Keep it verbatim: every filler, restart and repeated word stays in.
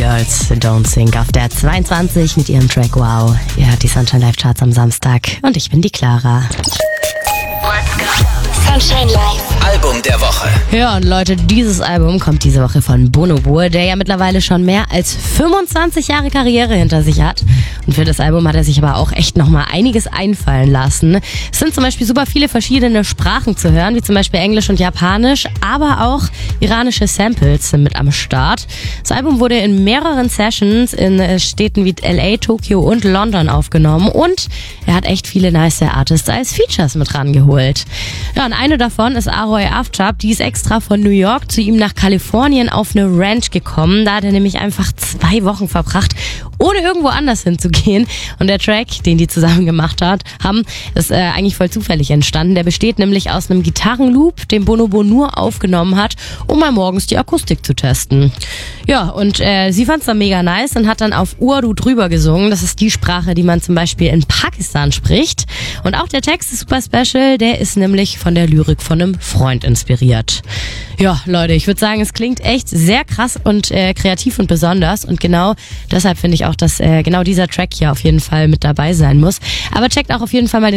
Girls Don't Think auf der zweiundzwanzig mit ihrem Track Wow. Ihr hört die Sunshine Live Charts am Samstag und ich bin die Clara. Sunshine Live. Album der Woche. Ja, und Leute, dieses Album kommt diese Woche von Bonobo, der ja mittlerweile schon mehr als fünfundzwanzig Jahre Karriere hinter sich hat. Und für das Album hat er sich aber auch echt nochmal einiges einfallen lassen. Es sind zum Beispiel super viele verschiedene Sprachen zu hören, wie zum Beispiel Englisch und Japanisch, aber auch iranische Samples sind mit am Start. Das Album wurde in mehreren Sessions in Städten wie L A, Tokio und London aufgenommen und er hat echt viele nice Artists als Features mit rangeholt. Ja, und eine davon ist Aroy Aftab, die ist extra von New York zu ihm nach Kalifornien auf eine Ranch gekommen. Da hat er nämlich einfach zwei Wochen verbracht, ohne irgendwo anders hinzugehen. Und der Track, den die zusammen gemacht hat, haben, ist äh, eigentlich voll zufällig entstanden. Der besteht nämlich aus einem Gitarrenloop, den Bonobo nur aufgenommen hat, um mal morgens die Akustik zu testen. Ja, und äh, sie fand es dann mega nice und hat dann auf Urdu drüber gesungen. Das ist die Sprache, die man zum Beispiel in Pakistan spricht. Und auch der Text ist super special. Der ist nämlich von der Lyrik von einem Freund inspiriert. Ja, Leute, ich würde sagen, es klingt echt sehr krass und äh, kreativ und besonders. Und genau deshalb finde ich auch, dass äh, genau dieser Track hier auf jeden Fall mit dabei sein muss. Aber checkt auch auf jeden Fall mal den